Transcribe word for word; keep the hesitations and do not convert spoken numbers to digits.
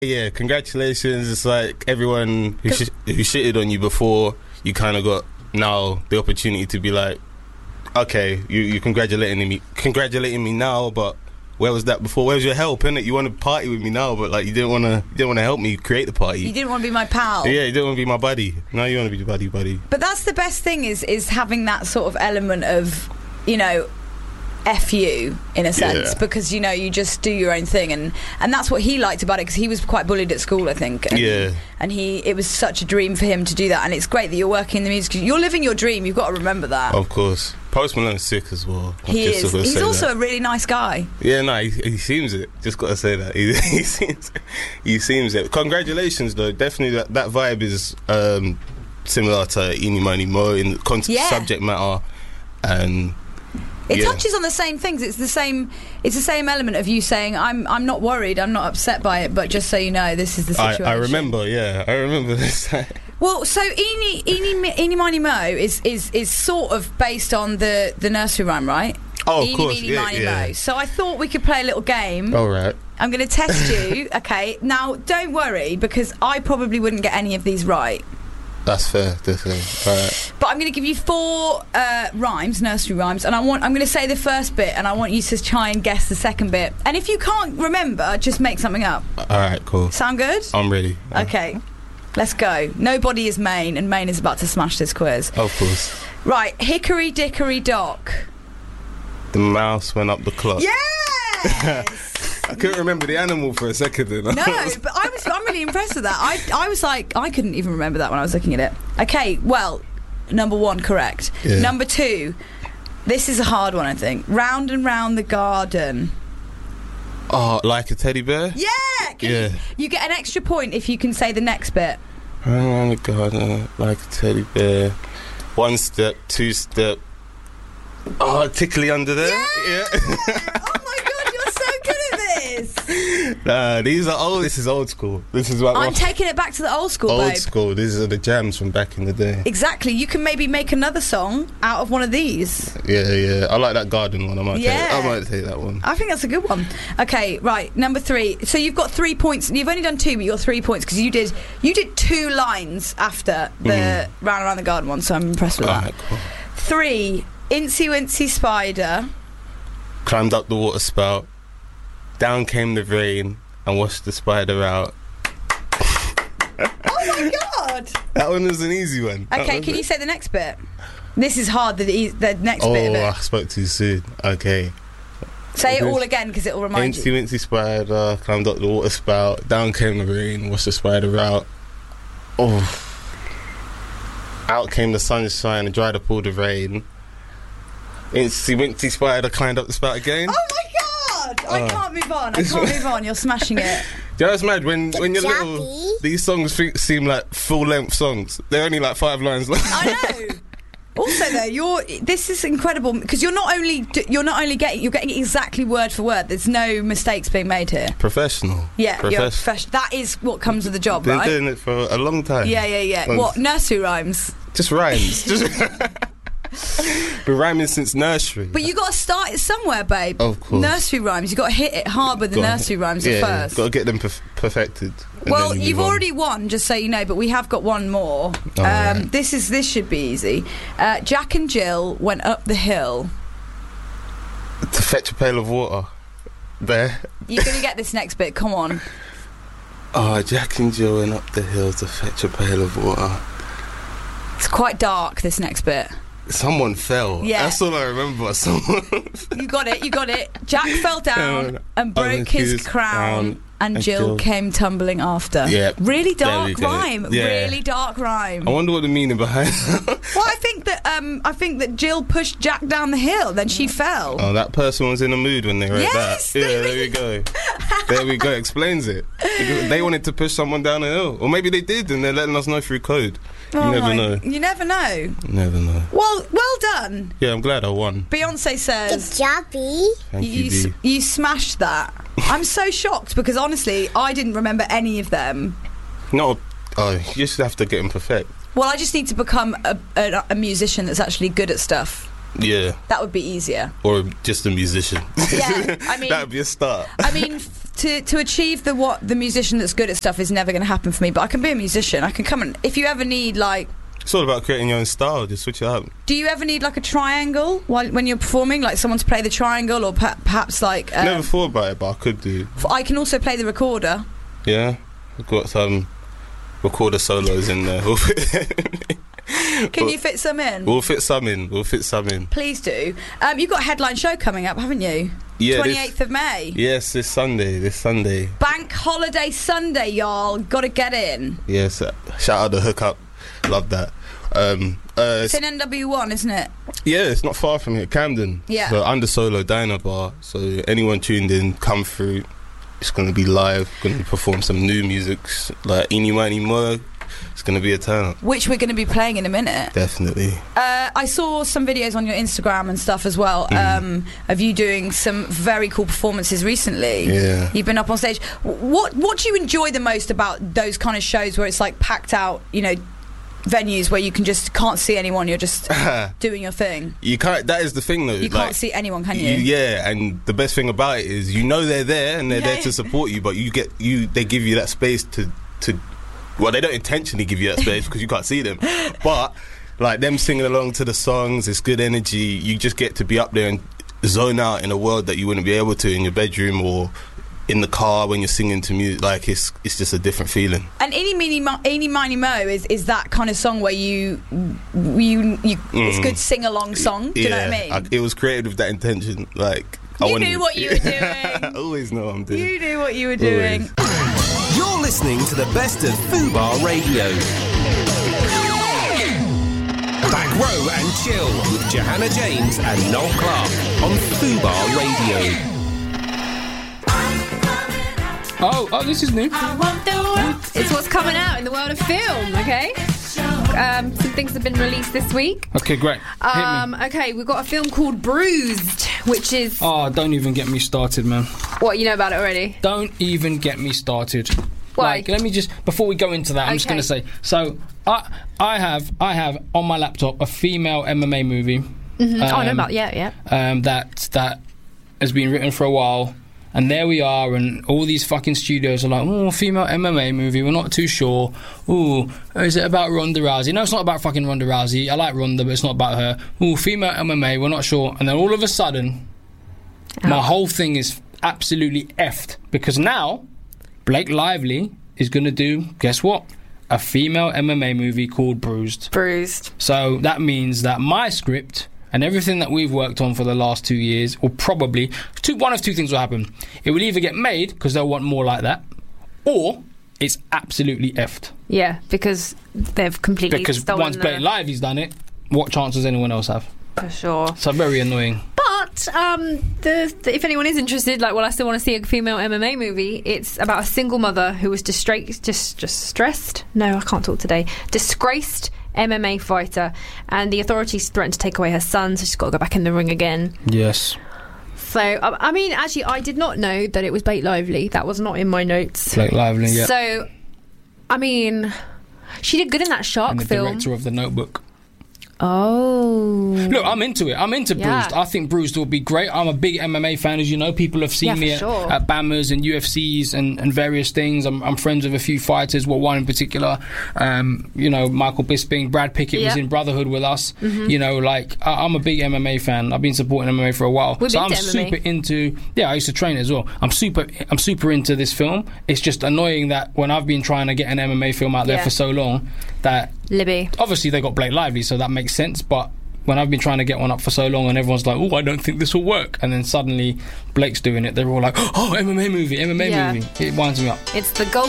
Yeah, congratulations. It's like everyone who, sh- who shitted on you before, you kind of got now the opportunity to be like, okay, you you congratulating me, congratulating me now, but where was that before? Where was your help, innit? You want to party with me now, but like you didn't want to, you didn't want to help me create the party. You didn't want to be my pal. Yeah, you didn't want to be my buddy. Now you want to be the buddy buddy. But that's the best thing is is having that sort of element of, you know, F you in a sense, Yeah. because you know you just do your own thing, and and that's what he liked about it, because he was quite bullied at school, I think. And, Yeah. and he it was such a dream for him to do that, and it's great that you're working in the music. You're living your dream. You've got to remember that. Of course, Post Malone's sick as well. He Just is. gotta He's say also that. a really nice guy. Yeah, no, he, he seems it. Just gotta say that he, he seems, he seems it. Congratulations, though. Definitely, that, that vibe is um, similar to Eeny Money Mo in the con- Yeah. subject matter, and It yeah. touches on the same things. It's the same. It's the same element of you saying, "I'm, I'm not worried. I'm not upset by it." But just so you know, this is the I, situation. I remember. Yeah, I remember this. Well, so Eeny, Eeny, Eeny Miny Mo is, is, is sort of based on the, the nursery rhyme, right? Oh, of Eeny, course, Meeny, yeah, Miny, yeah. Mo. So I thought we could play a little game. All right. I'm going to test you. Okay. Now, don't worry, because I probably wouldn't get any of these right. That's fair. Definitely. All right. But I'm going to give you four uh, rhymes, nursery rhymes, and I want I'm going to say the first bit, and I want you to try and guess the second bit. And if you can't remember, just make something up. All right. Cool. Sound good? I'm ready. Okay. Let's go. Nobody is Maine, and Maine is about to smash this quiz. Of course. Right, Hickory Dickory Dock. The mouse went up the clock. Yes! I couldn't remember the animal for a second. Then. No, but I was, I'm really impressed with that. I, I was like, I couldn't even remember that when I was looking at it. Okay, well, number one, correct. Yeah. Number two, this is a hard one, I think. Round and round the garden. Oh, like a teddy bear? Yeah! Can Yeah. You, you get an extra point if you can say the next bit. Running around the garden like a teddy bear. One step, two step. Oh, tickly under there. Yeah! Oh my god, you're so good at this! Nah, these are old. This is old school. This is what I'm taking it back to the old school, old babe. school. These are the jams from back in the day. Exactly. You can maybe make another song out of one of these. Yeah, yeah. I like that garden one. I might Yeah. take. I might take that one. I think that's a good one. Okay, right. Number three. So you've got three points. You've only done two, but you've got three points because you did you did two lines after the Mm. round around the garden one. So I'm impressed with that. Alright, cool. Three. Incy Wincy Spider. Climbed up the water spout. Down came the rain and washed the spider out. Oh my god! That one was an easy one. That Okay, was can it. you say the next bit? This is hard. The, e- the next Oh, bit of I it. spoke too soon. Okay. Say it okay. all again because it will remind Incy you. Wincy spider, climbed up the water spout, down came the rain, washed the spider out. Oh. Out came the sunshine and dried up all the rain. Incy Wincy spider climbed up the spout again. Oh my god! I Oh. can't move on. I can't move on. You're smashing it. Do you know what's mad? When, when you're Jackie. little, these songs fe- seem like full-length songs. They're only like five lines long. I know. Also, though, you're this is incredible because you're not only you're not only getting you're getting it exactly word for word. There's no mistakes being made here. Professional. Yeah, you're a Professional. professional. That is what comes with the job, Been right? doing it for a long time. Yeah, yeah, yeah. Once- What nursery rhymes? Just rhymes. Just been rhyming since nursery. But you got to start it somewhere, babe. Of course. Nursery rhymes. You got to hit it hard with the Gotta- nursery rhymes yeah, at first. Got to get them perf- perfected. and Well, then move you've on. already won, just so you know, but we have got one more. All um, right. This is this should be easy. Uh, Jack and Jill went up the hill. to fetch a pail of water. There. You're going to get this next bit. Come on. Oh, Jack and Jill went up the hill to fetch a pail of water. It's quite dark, this next bit. Someone fell. Yeah. That's all I remember. Someone. You got it, you got it. Jack fell down and Oh, broke his his crown, crown, and and Jill Jill- came tumbling after. Yeah, Really there dark we go. rhyme. Yeah. Really dark rhyme. I wonder what the meaning behind. Well, I think that um, I think that Jill pushed Jack down the hill, then she fell. Oh, that person was in a mood when they wrote Yes, that. Yeah, there there we we go. There we go. Explains it. They wanted to push someone down a hill, or maybe they did, and they're letting us know through code. You Oh never my- know. You never know. Never know. Well, well done. Yeah, I'm glad I won. Beyonce Good says job, B. Thank you, you, D. s- you smashed that. I'm so shocked because honestly, I didn't remember any of them. No, oh, you just have to get them perfect. Well, I just need to become a, a, a musician that's actually good at stuff. Yeah. That would be easier. Or just a musician. Yeah, I mean... that would be a start. I mean, f- to to achieve the what the musician that's good at stuff is never going to happen for me, but I can be a musician. I can come and... If you ever need, like... It's all about creating your own style. Just switch it up. Do you ever need, like, a triangle while when you're performing? Like, someone to play the triangle, or per- perhaps, like... Um, Never thought about it, but I could do. I can also play the recorder. Yeah. I've got some recorder solos in there. Can you fit some in? We'll fit some in. We'll fit some in. Please do. Um, you've got a headline show coming up, haven't you? Yeah. twenty-eighth of May. Yes, this Sunday. This Sunday. Bank holiday Sunday, y'all. Got to get in. Yes. Uh, shout out the hookup. Love that. Um, uh, it's in N W one, isn't it? Yeah, it's not far from here. Camden. Yeah. So under Solo Diner Bar. So anyone tuned in, come through. It's going to be live. Going to perform some new music like Eeny Miny Mo. It's going to be a turn up. Which we're going to be playing in a minute. Definitely. Uh, I saw some videos on your Instagram and stuff as well mm. um, of you doing some very cool performances recently. Yeah. You've been up on stage. What What do you enjoy the most about those kind of shows where it's like packed out, you know, venues where you can just can't see anyone, you're just doing your thing? You can't. That is the thing, though. You like, can't see anyone, can you? you? Yeah, and the best thing about it is you know they're there and they're yeah. there to support you, but you get you they give you that space to to. Well, they don't intentionally give you that space because you can't see them, but like them singing along to the songs, it's good energy. You just get to be up there and zone out in a world that you wouldn't be able to in your bedroom or in the car when you're singing to music. Like it's it's just a different feeling. And Eeny Meeny Mo, Eeny Miny Mo is, is that kind of song where you you, you mm. it's a good sing along song. Do yeah, you know what I mean? I, it was created with that intention. Like you I knew what you were doing. I always know what I'm doing. You knew what you were doing. Always. You're listening to the best of Fubar Radio. Back row and chill with Johanna James and Noel Clark on Fubar Radio. Oh, oh, this is new. It's what's coming out in the world of film, okay? Um, some things have been released this week. Okay, great. Hit Um, me. okay, we've got a film called Bruised, which is... Oh, don't even get me started, man. What, you know about it already? Don't even get me started. Why? Like, let me just, before we go into that, I'm Okay. just going to say, so, I I have I have on my laptop a female M M A movie. Mm-hmm. Um, oh, I know about, yeah, yeah. Um, that, that has been written for a while. And there we are, and all these fucking studios are like, oh, female M M A movie, we're not too sure. Ooh, is it about Ronda Rousey? No, it's not about fucking Ronda Rousey. I like Ronda, but it's not about her. Ooh, female M M A, we're not sure. And then all of a sudden, Oh. my whole thing is absolutely effed. Because now, Blake Lively is going to do, guess what? A female M M A movie called Bruised. Bruised. So that means that my script... and everything that we've worked on for the last two years, or probably two, one of two things will happen. It will either get made because they'll want more like that, or it's absolutely effed. Yeah, because they've completely Because stolen once Blake the... Lively's done it, what chance does anyone else have? For sure. So very annoying. But um, the, the, if anyone is interested, like, well, I still want to see a female M M A movie. It's about a single mother who was distra- just, just stressed. No, I can't talk today. Disgraced M M A fighter, and the authorities threatened to take away her son, so she's got to go back in the ring again. Yes. So, I, I mean, actually, I did not know that it was Blake Lively. That was not in my notes. Blake Lively, yeah. So, I mean, she did good in that shark and the film. director of The Notebook. Oh. Look, I'm into it. I'm into Yeah. Bruised. I think Bruised will be great. I'm a big M M A fan, as you know. People have seen Yeah, me for at, sure. at Bammers and U F Cs and, and various things. I'm, I'm friends with a few fighters, well, one in particular. Um, you know, Michael Bisping, Brad Pickett was Yeah. in Brotherhood with us. Mm-hmm. You know, like, I, I'm a big M M A fan. I've been supporting M M A for a while. We've so been I'm to M M A. super into... Yeah, I used to train as well. I'm super I'm super into this film. It's just annoying that when I've been trying to get an M M A film out there Yeah. for so long, that... Libby. Obviously, they got Blake Lively, so that makes sense, but... when I've been trying to get one up for so long and everyone's like, oh, I don't think this will work, and then suddenly Blake's doing it, they're all like, oh, M M A movie, M M A Yeah. movie. It winds me up. It's the gold